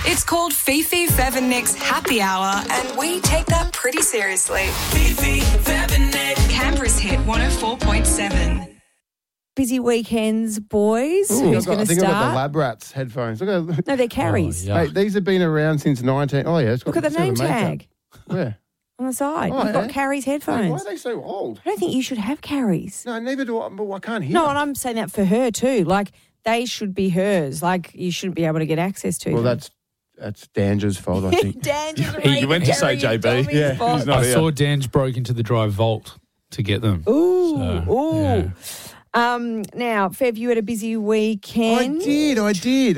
It's called Fifi, Fev and Nick's Happy Hour, and we take that pretty seriously. Fifi, Fev and Nick. Canberra's hit 104.7. Busy weekends, boys. Ooh, Who's going to I think I've got the start? Lab Rats headphones. Look No, they're carries. Oh, yeah. Mate, these have been around since 19... Oh, yeah. It's got Look at the name makeup. tag Where? on the side. Oh, You've got yeah? carries Why headphones. are they so old? I don't think you should have carries. No, neither do I. But I can't hear No, them. and I'm saying that for her too. Like, they should be hers. Like, you shouldn't be able to get access to Well, them. that's Danger's fault, I think. Dan just You went to say Jerry, JB. Tommy's Yeah, fault. he's not I here. saw Dan's broke into the dry vault to get them. Ooh, So, ooh. yeah. Now, Fev, you had a busy weekend. I did.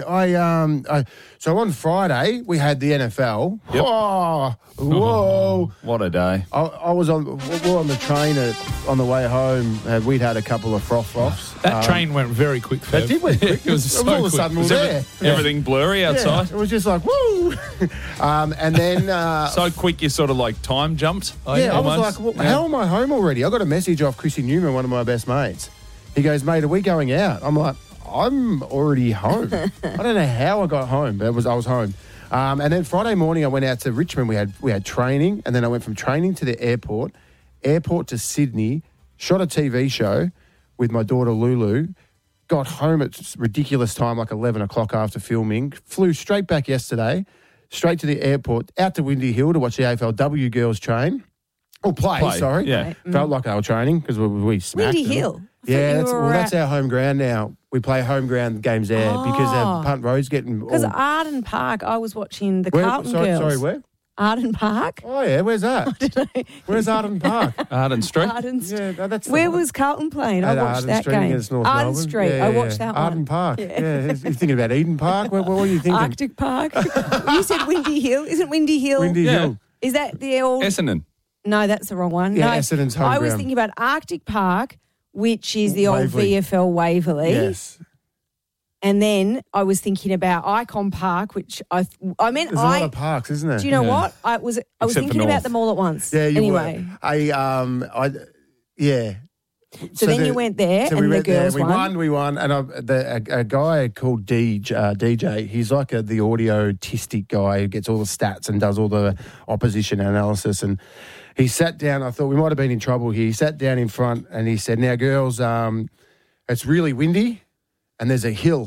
So on Friday, we had the NFL. Yep. Oh, whoa. What a day. I was on the train on the way home. We'd had a couple of froths. That train went very quick, Fev. That did went quick. It was so all of a quick. sudden we were Was there. everything blurry outside? Yeah, it was just like, woo. And then... So quick you sort of like time jumped? yeah, I was almost? like, well, how am I home already? I got a message off Chrissy Newman, one of my best mates. He goes, mate, are we going out? I'm like, I'm already home. I don't know how I got home, but I was home. And then Friday morning I went out to Richmond. We had training, and then I went from training to the airport to Sydney, shot a TV show with my daughter Lulu, got home at ridiculous time, like 11 o'clock after filming, flew straight back yesterday, straight to the airport, out to Windy Hill to watch the AFLW girls train. Oh, play, sorry. yeah. Felt like they were training because we smacked Windy them. Hill. I thought Yeah, you were that's our home ground now. We play home ground games there because our Punt Road's getting... Because Arden Park, I was watching the Carlton girls. Sorry, where? Arden Park. Oh, yeah, where's that? Where's Arden Park? Arden Street. Arden Yeah, that's the Where one. was Carlton playing? I At watched Arden that Street game. against North Arden Melbourne. Street. Yeah, I watched yeah. that one. Arden Park. Yeah. You're thinking about Eden Park? What were you thinking? Arctic Park. You said Windy Hill. Isn't Windy Hill? Windy Yeah. Hill. Is that the old... Essendon. No, that's the wrong one. Yeah, no, Essendon's home I was ground. thinking about Arctic Park, which is the old Waverley. VFL Waverley. Yes. And then I was thinking about Icon Park, which I meant There's a lot of parks, isn't there? Do you know Yeah. what? I was Except for thinking about North. them all at once. Yeah, you anyway. were. Yeah. So then you went there and the went there, girls won. We won. And a guy called DJ, he's like the audio-tistic guy who gets all the stats and does all the opposition analysis. And he sat down. I thought we might have been in trouble here. He sat down in front and he said, now, girls, it's really windy and there's a hill.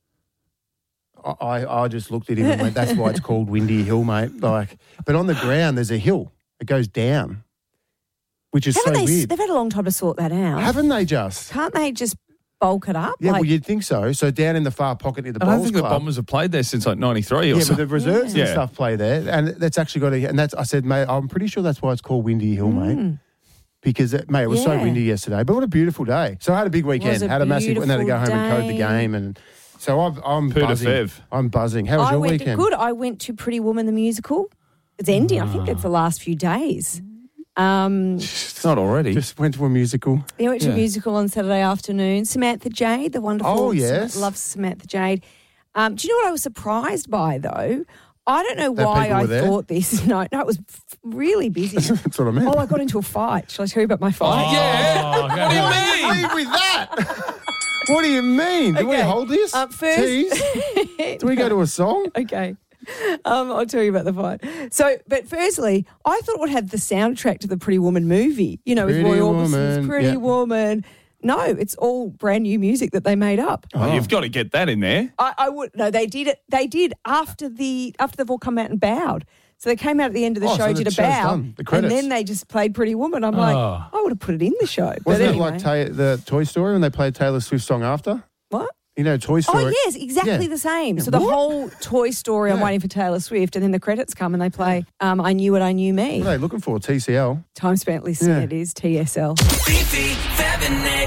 I just looked at him and went, that's why it's called Windy Hill, mate. But on the ground, there's a hill. It goes down, which is Haven't so they? weird. They've had a long time to sort that out. Haven't they just? Can't they just bulk it up? Yeah, well, you'd think so. So down in the far pocket near the I don't Bowls think the Club. Bombers have played there since like 93 or Yeah, but something. the reserves and Yeah. stuff play there, and that's actually got a. And that's I said, mate, I'm pretty sure that's why it's called Windy Hill, mate. Because mate, it was so Yeah. windy yesterday. But what a beautiful day! So I had a big weekend. Was a Had a massive, and then to go home beautiful and code the day. game, and so I'm Pooh to buzzing. Fev. I'm buzzing. How was I your went weekend? good. I went to Pretty Woman the musical. It's ending. I think it's the last few days. It's not already. Just went to a musical. I went to a Yeah. musical on Saturday afternoon. Samantha Jade, the wonderful. Oh, yes. Love Samantha Jade. Do you know what I was surprised by, though? I don't know That why people I were there? thought this. No, it was really busy. That's what I meant. Oh, I got into a fight. Shall I tell you about my fight? Yeah. What do you mean? Lead with that. What do you mean? Do we Okay. hold this? First, Tease? Do we go to a song? Okay. I'll tell you about the fight. So, but firstly, I thought it would have the soundtrack to the Pretty Woman movie, you know, with Pretty Roy Orbison's Woman, Pretty yeah. Woman. No, it's all brand new music that they made up. Oh, you've got to get that in there. I would no, they did it. They did after they've all come out and bowed. So they came out at the end of the Oh, show, so did the a show's bow, done. The and credits. then they just played Pretty Woman. I'm like, Oh. I would have put it in the show. But Wasn't anyway. it like the Toy Story when they played Taylor Swift's song after? What? You know, Toy Story. Oh, yes, exactly Yeah. the same. Yeah, So the what? whole Toy Story, I'm Yeah. waiting for Taylor Swift, and then the credits come and they play I Knew What I Knew Me. What are they looking for? TCL. Time spent listening, Yeah. it is TSL. Fifi, Fev and Nick.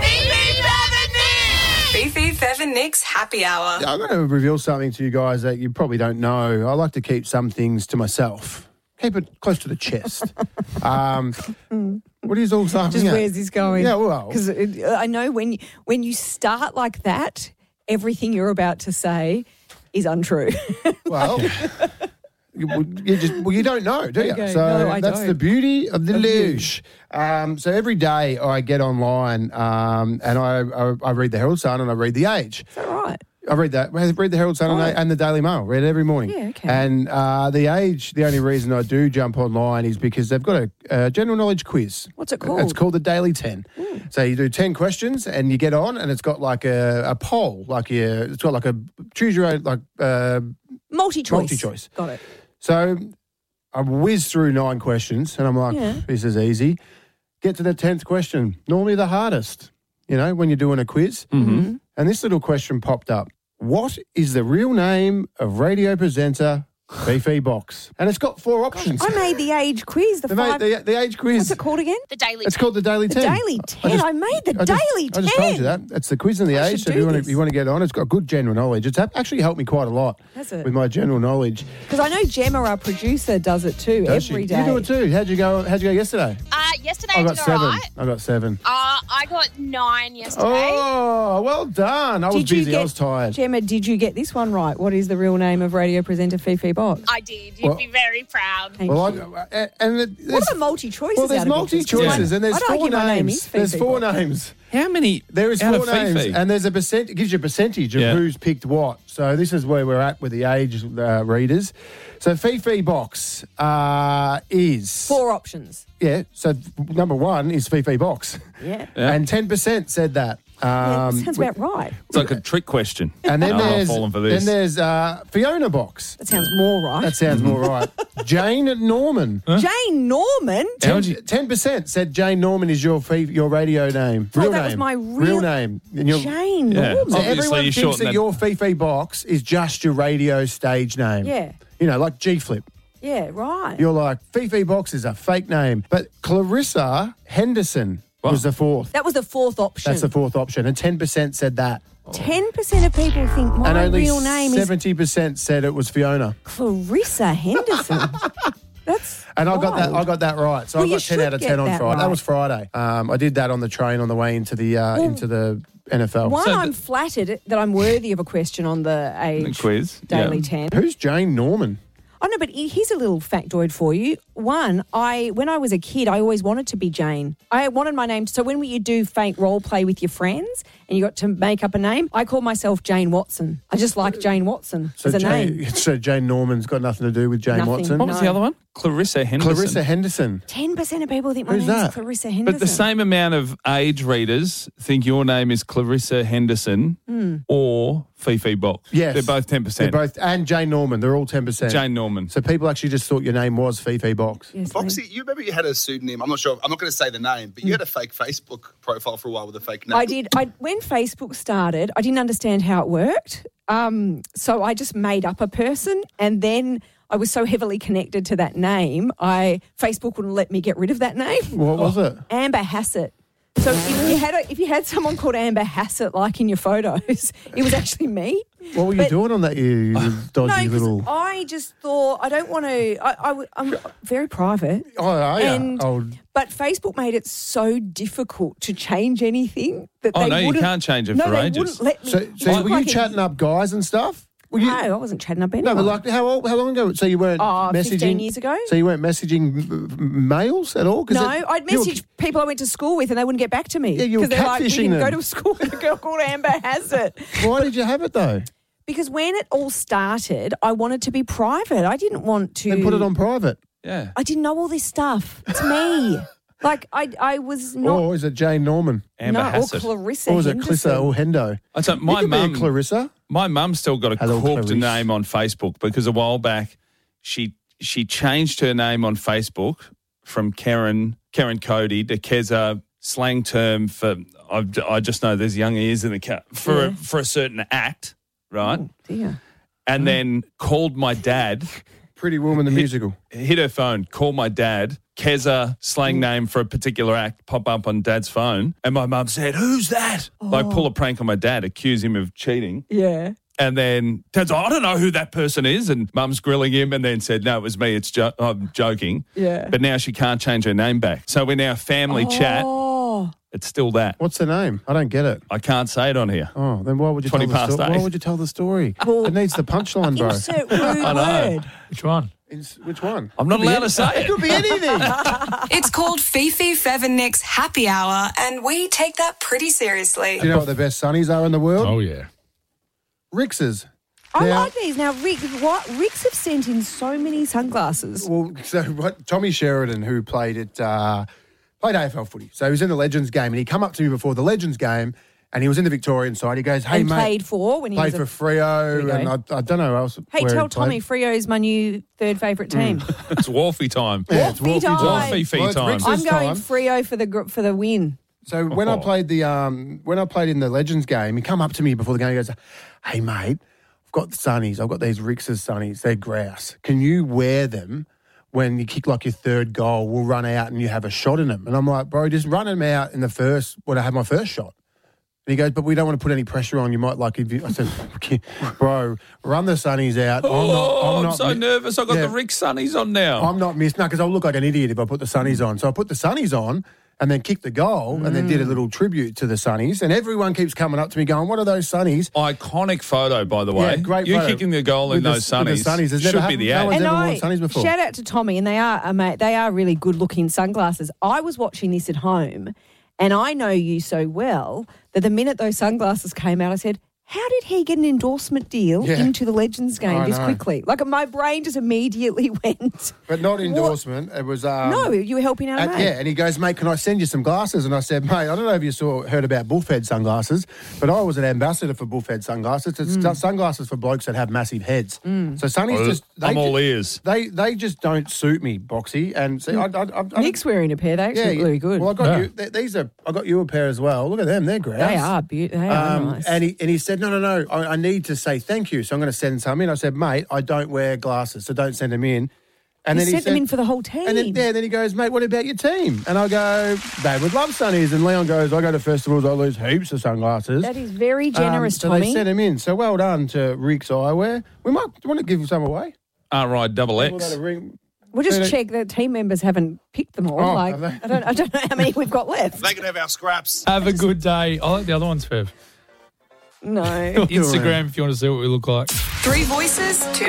Fifi, Fev and Nick's Happy Hour. I'm going to reveal something to you guys that you probably don't know. I like to keep some things to myself. Keep it close to the chest. What is all laughing Just at? where's this going? Yeah, well. Because I know when you start like that, everything you're about to say is untrue. Well, you don't know, do you? Okay, So no, I that's don't. the beauty of the luge. So every day I get online and I read the Herald Sun and I read The Age. Is that right? I read that. I read the Herald Sun and the Daily Mail. Read it every morning. Yeah, okay. And The Age, the only reason I do jump online is because they've got a general knowledge quiz. What's it called? It's called the Daily 10. So you do 10 questions and you get on and it's got like a poll. It's got like a choose your own, like... Multi-choice. Multi-choice. Got it. So I whizzed through 9 questions and I'm like, this is easy. Get to the 10th question. Normally the hardest, when you're doing a quiz. Mm-hmm. And this little question popped up. What is the real name of radio presenter Fifi Box? And it's got 4 options. I made the Age quiz. The Age quiz. What's it called again? The Daily. It's called the Daily 10. The Daily 10. I made the Daily 10. I just told you that. It's the quiz in the I Age. should So do if you want to get on, it's got good general knowledge. It's actually helped me quite a lot Has it? with my general knowledge. Because I know Gemma, our producer, does it too Does every she? day. You do it too. How'd you go yesterday? Yesterday I I got did 7. all right. I got 7. I got 9 yesterday. Oh, well done. I was busy. I was tired. Gemma, did you get this one right? What is the real name of radio presenter Fifi Box? I did. You'd be very proud. Thank Well, you. what What are the multi-choices? Well, there's out of interest? multi-choices and there's I'd 4 argue my name names. is Fifi There's 4 Box. names. How many? There is out 4 of names, Fifi? and there's it gives you a percentage of Yeah. who's picked what. So this is where we're at with the Age readers. So Fifi Box is 4 options. yeah. So number 1 is Fifi Box, Yeah. and 10% said that. Sounds about right. It's like a trick question. And then I'm not there's falling for this. Fiona Box. That sounds more right. That sounds more right. Jane Norman. Jane Norman. 10% said Jane Norman is your radio name. Oh, Real that name. was my real name. And you're- Jane Yeah. Norman. So Obviously, everyone you thinks shorten that that- your Fifi Box is just your radio stage name. Yeah. Like G Flip. Yeah, right. You're like, Fifi Box is a fake name. But Clarissa Henderson was the 4th. That was the 4th option. That's the 4th option. And 10% said that. 10% of people think And my only real name is 70% said it was Fiona. Clarissa Henderson. That's And I got wild. that right. So Well, I you got 10 should out of get 10 on that Friday. That right. was Friday. I did that on the train on the way into the NFL. One, So I'm flattered that I'm worthy of a question on the Age The quiz, Daily yeah. 10. Who's Jane Norman? Oh, no, but here's a little factoid for you. One, when I was a kid, I always wanted to be Jane. I wanted my name. So when you do fake role play with your friends and you got to make up a name, I called myself Jane Watson. I just like Jane Watson as a name. So Jane Norman's got nothing to do with Jane Nothing. Watson? What was the other one? Clarissa Henderson. Clarissa Henderson. 10% of people think my Who's name's that? Clarissa Henderson. But the same amount of Age readers think your name is Clarissa Henderson or Fifi Box. Yes. They're both 10%. They're both, and Jane Norman. They're all 10%. Jane Norman. So people actually just thought your name was Fifi Box. Yes, Foxy, you remember you had a pseudonym. I'm not sure. I'm not going to say the name, but you had a fake Facebook profile for a while with a fake name. I did. When Facebook started, I didn't understand how it worked. So I just made up a person, and then I was so heavily connected to that name, Facebook wouldn't let me get rid of that name. What was it? Amber Hassett. So if you had someone called Amber Hassett like in your photos, it was actually me. What were you doing on that, you dodgy No, little... because I just thought I don't want to. I'm very private. Oh, are you? And, but Facebook made it so difficult to change anything that Oh, they no, you wouldn't. can't change it no, for they ages. wouldn't let me. So It were took you like a- chatting up guys and stuff? Were you, No, I wasn't chatting up anyone. No, but like how long ago? So you weren't messaging 15 years ago. So you weren't messaging males at all? 'Cause No, it- I'd you were- message people I went to school with and they wouldn't get back to me. Yeah, you were they're like, we catfishing didn't go them. to school with a girl called Amber Hassett. Why did you have it though? Because when it all started, I wanted to be private. I didn't want to. Then put it on private. Yeah. I didn't know all this stuff. It's me. Like, I was not. Or is it Jane Norman? Amber no, or Hassett. Clarissa Or is it Henderson. Clarissa or Hendo? I thought my You could be a mum, Clarissa. my mum still got a Hello, corked Clarice. name on Facebook because a while back she changed her name on Facebook from Karen Cody to Keza, slang term for I just know there's young ears in the cat for a certain act, right? Oh, dear. And then called my dad, Pretty Woman the musical. hit her phone, called my dad. Keza, slang name for a particular act, pop up on Dad's phone. And my mum said, "Who's that?" Like, pull a prank on my dad, accuse him of cheating. Yeah. And then Dad's like, "I don't know who that person is." And Mum's grilling him and then said, "No, it was me. I'm joking." Yeah. But now she can't change her name back. So in our family chat, Oh. it's still that. What's the name? I don't get it. I can't say it on here. Oh, then why would you 20 tell the past story? 8. Why would you tell the story? Well, It needs the punchline, bro. Insert rude I know. word. Which one? Which one? I'm not Could be allowed to say It it. could be anything. It's called Fifi, Fev and Nick's Happy Hour, and we take that pretty seriously. Do you know what the best sunnies are in the world? Oh, yeah. Rix's. I Now- like these. Now, Ricks have sent in so many sunglasses. Well, so what? Tommy Sheridan, who played AFL footy, so he was in the Legends game, and he come up to me before the Legends game, and he was in the Victorian side. He goes, "Hey, And mate." played for when he Played was for Freo, and I don't know who else. Hey, where tell he Tommy played. Freo's my new third favourite team. It's Wolfie time. Yeah, it's Wolfie time. Wolfie fee Well, it's time. Rix's I'm going time. Freo for the win. So when I played when I played in the Legends game, he come up to me before the game. He goes, "Hey, mate, I've got the sunnies. I've got these Rix's sunnies. They're grouse. Can you wear them when you kick like your third goal? We'll run out and you have a shot in them." And I'm like, "Bro, just run them out in the first when I have my first shot." And he goes, "But we don't want to put any pressure on. You might like if you." I said, "Okay, "Bro, run the sunnies out. I'm so nervous. I've got Yeah. the Rick Sunnies on now. I'm not missing. No, because I'll look like an idiot if I put the sunnies on. So I put the sunnies on and then kicked the goal and then did a little tribute to the sunnies. And everyone keeps coming up to me going, "What are those sunnies?" Iconic photo, by the way. Yeah, great You photo. kicking the goal in With the- those sunnies. with the sunnies. It's never Should be the happened. ad. No And one's ever worn sunnies before. shout out to Tommy, and they are mate. They are really good looking sunglasses. I was watching this at home, and I know you so well that the minute those sunglasses came out, I said, "How did he get an endorsement deal Yeah. into the Legends game I this know. quickly?" Like my brain just immediately went. But not endorsement. It was No, you were helping out a mate. yeah, and he goes, "Mate, can I send you some glasses?" And I said, "Mate, I don't know if you heard about Bullfed sunglasses, but I was an ambassador for Bullfed sunglasses. It's sunglasses for blokes that have massive heads. So Sunny's just I'm all ears. They just don't suit me, Boxy. And see, I Nick's wearing a pair. They actually look really good. Well, I got you. These are. I got you a pair as well. Look at them. They're grouse. They are beautiful. They are nice. And he said, no, I need to say thank you. So I'm going to send some in. I said, "Mate, I don't wear glasses, so don't send them in." And He then sent said, them in for the whole team. And then he goes, "Mate, what about your team?" And I go, "They would love sunnies." And Leon goes, "I go to festivals, I lose heaps of sunglasses." That is very generous, so Tommy. they sent him in. So well done to Rick's Eyewear. We might want to give some away. RI double People that X. are ring- We'll just They- check the team members haven't picked them all. Oh, like have they? I don't know how many we've got left. They can have our scraps. Have a good day. I like the other ones, Fev. No. Instagram if you want to see what we look like. 3 voices, 2